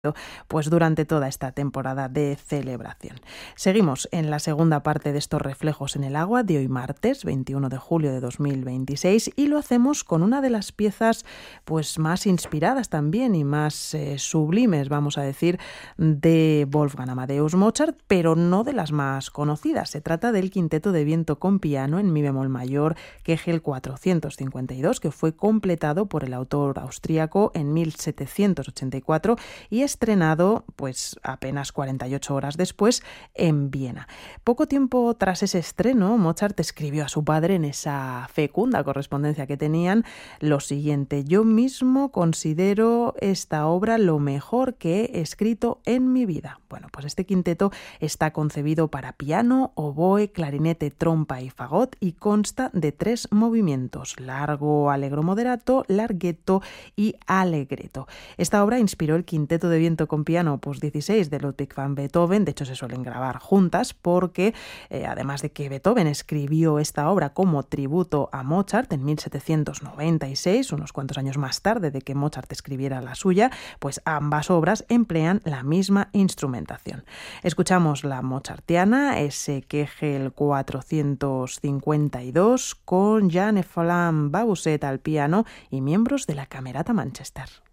pues durante toda esta temporada de celebración. Seguimos en la segunda parte de estos reflejos en el agua de hoy martes 21 de julio de 2026 y lo hacemos con una de las piezas pues más inspiradas también y más sublimes, vamos a decir, de Wolfgang Amadeus Mozart, pero no de las más conocidas. Se trata del quinteto de viento con piano en mi bemol mayor Kegel 452, que fue completado por el autor austríaco en 1784 y estrenado pues apenas 48 horas después en Viena. Poco tiempo tras ese estreno, Mozart escribió a su padre en esa fecunda correspondencia que tenían lo siguiente: yo mismo considero esta obra lo mejor que he escrito en mi vida. Bueno, pues este quinteto está concebido para piano, oboe, clarinete, trompa y fagot y consta de 3 movimientos: largo, allegro moderato, larghetto y allegretto. Esta obra inspiró el quinteto de viento con piano opus 16 de Ludwig van Beethoven. De hecho, se suelen grabar juntas porque, además de que Beethoven escribió esta obra como tributo a Mozart en 1796, unos cuantos años más tarde de que Mozart escribiera la suya, pues ambas obras emplean la misma instrumentación. Escuchamos la mozartiana, ese Kegel 452, con Jean-Efflam Babuset al piano y miembros de la Camerata Manchester.